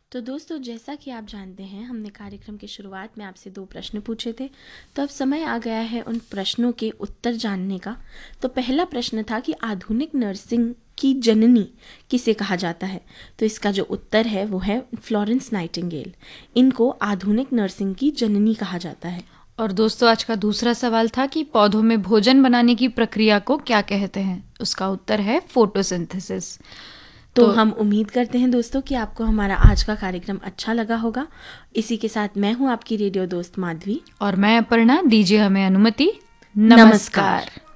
तो दोस्तों, जैसा कि आप जानते हैं, हमने कार्यक्रम की शुरुआत में आपसे 2 प्रश्न पूछे थे। तो अब समय आ गया है उन प्रश्नों के उत्तर जानने का। तो पहला प्रश्न था कि आधुनिक नर्सिंग की जननी किसे कहा जाता है। तो इसका जो उत्तर है वो है फ्लोरेंस नाइटिंगेल। इनको आधुनिक नर्सिंग की जननी कहा जाता है। और दोस्तों, आज का दूसरा सवाल था कि पौधों में भोजन बनाने की प्रक्रिया को क्या कहते हैं। उसका उत्तर है फोटोसिंथेसिस। तो हम उम्मीद करते हैं दोस्तों कि आपको हमारा आज का कार्यक्रम अच्छा लगा होगा। इसी के साथ मैं हूँ आपकी रेडियो दोस्त माधवी। और मैं अपर्णा। दीजिए हमें अनुमति। नमस्कार।